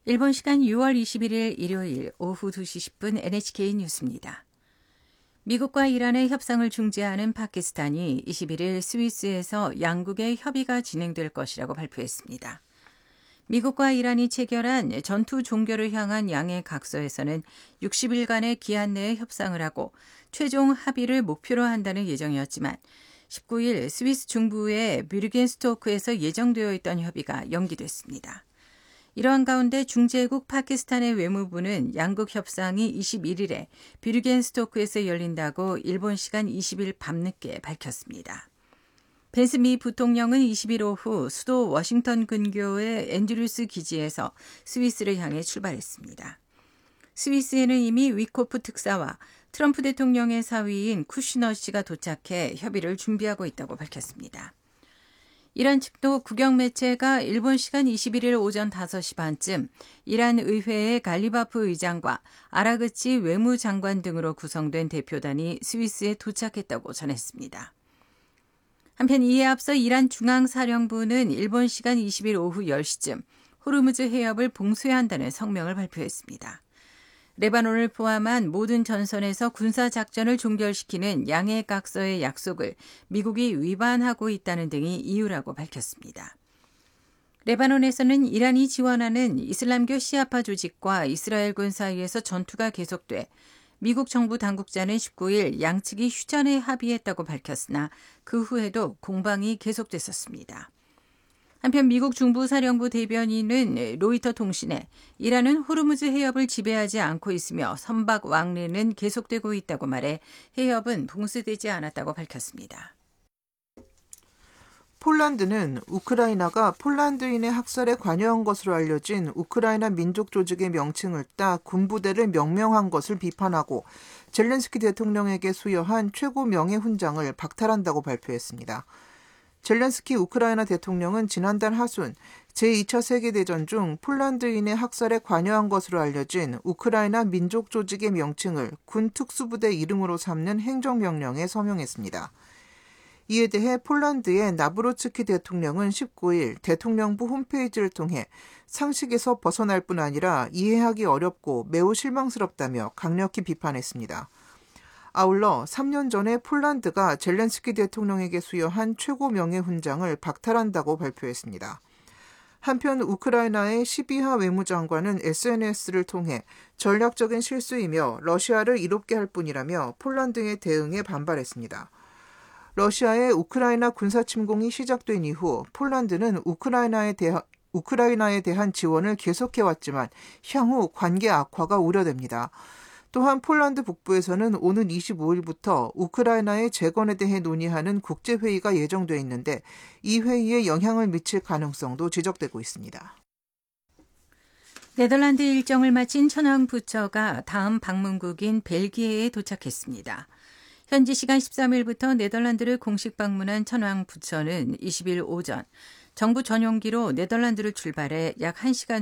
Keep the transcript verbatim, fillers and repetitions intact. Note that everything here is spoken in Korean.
일본 시간 유월 이십일일 일요일 오후 두 시 십 분 엔에이치케이 뉴스입니다. 미국과 이란의 협상을 중재하는 파키스탄이 이십일일 스위스에서 양국의 협의가 진행될 것이라고 발표했습니다. 미국과 이란이 체결한 전투 종결을 향한 양해 각서에서는 육십 일간의 기한 내에 협상을 하고 최종 합의를 목표로 한다는 예정이었지만 십구 일 스위스 중부의 뷰르겐스토크에서 예정되어 있던 협의가 연기됐습니다. 이러한 가운데 중재국 파키스탄의 외무부는 양국 협상이 이십일일에 뷰르겐스토크에서 열린다고 일본 시간 이십일 밤늦게 밝혔습니다. 펜스 미 부통령은 이십일 오후 수도 워싱턴 근교의 앤드루스 기지에서 스위스를 향해 출발했습니다. 스위스에는 이미 위코프 특사와 트럼프 대통령의 사위인 쿠시너 씨가 도착해 협의를 준비하고 있다고 밝혔습니다. 이란 측도 국영 매체가 일본 시간 이십일일 오전 다섯 시 반쯤 이란 의회의 갈리바프 의장과 아라그치 외무장관 등으로 구성된 대표단이 스위스에 도착했다고 전했습니다. 한편 이에 앞서 이란 중앙사령부는 일본 시간 이십일 오후 열 시쯤 호르무즈 해협을 봉쇄한다는 성명을 발표했습니다. 레바논을 포함한 모든 전선에서 군사작전을 종결시키는 양해 각서의 약속을 미국이 위반하고 있다는 등이 이유라고 밝혔습니다. 레바논에서는 이란이 지원하는 이슬람교 시아파 조직과 이스라엘군 사이에서 전투가 계속돼 미국 정부 당국자는 십구 일 양측이 휴전에 합의했다고 밝혔으나 그 후에도 공방이 계속됐었습니다. 한편 미국 중부사령부 대변인은 로이터 통신에 이란은 호르무즈 해협을 지배하지 않고 있으며 선박 왕래는 계속되고 있다고 말해 해협은 봉쇄되지 않았다고 밝혔습니다. 폴란드는 우크라이나가 폴란드인의 학살에 관여한 것으로 알려진 우크라이나 민족 조직의 명칭을 따 군부대를 명명한 것을 비판하고 젤렌스키 대통령에게 수여한 최고 명예훈장을 박탈한다고 발표했습니다. 젤렌스키 우크라이나 대통령은 지난달 하순 제이 차 세계대전 중 폴란드인의 학살에 관여한 것으로 알려진 우크라이나 민족 조직의 명칭을 군 특수부대 이름으로 삼는 행정명령에 서명했습니다. 이에 대해 폴란드의 나브로츠키 대통령은 십구 일 대통령부 홈페이지를 통해 상식에서 벗어날 뿐 아니라 이해하기 어렵고 매우 실망스럽다며 강력히 비판했습니다. 아울러 삼 년 전에 폴란드가 젤렌스키 대통령에게 수여한 최고 명예훈장을 박탈한다고 발표했습니다. 한편 우크라이나의 시비하 외무장관은 에스엔에스를 통해 전략적인 실수이며 러시아를 이롭게 할 뿐이라며 폴란드의 대응에 반발했습니다. 러시아의 우크라이나 군사 침공이 시작된 이후 폴란드는 우크라이나에 대한, 우크라이나에 대한 지원을 계속해왔지만 향후 관계 악화가 우려됩니다. 또한 폴란드 북부에서는 오는 이십오 일부터 우크라이나의 재건에 대해 논의하는 국제회의가 예정돼 있는데 이 회의에 영향을 미칠 가능성도 지적되고 있습니다. 네덜란드 일정을 마친 천황 부처가 다음 방문국인 벨기에에 도착했습니다. 현지 시간 십삼 일부터 네덜란드를 공식 방문한 천황 부처는 이십 일 오전 정부 전용기로 네덜란드를 출발해 약 한 시간